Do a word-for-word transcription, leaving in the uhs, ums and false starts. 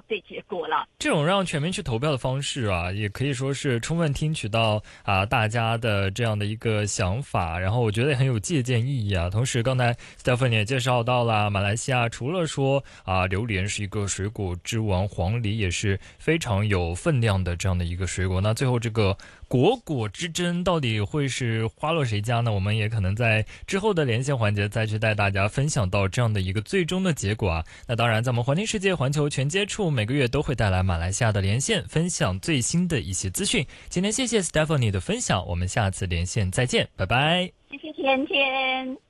对结果了。 这种让全民去投票的方式啊，也可以说是充分听取到啊大家的这样的一个想法，然后我觉得也很有借鉴意义啊。同时，刚才 Stephen 也介绍到了，马来西亚除了说啊榴莲是一个水果之王，黄梨也是非常有分量的这样的一个水果。那最后这个果果之争到底会是花落谁家呢？我们也可能在之后的连线环节再去带大家分享到这样的一个最终的结果啊。那当然，在我们环听世界环球全接触每个月都会带来马来西亚的连线，分享最新的一些资讯。今天谢谢 Stephanie 的分享，我们下次连线再见，拜拜。 谢谢甜甜。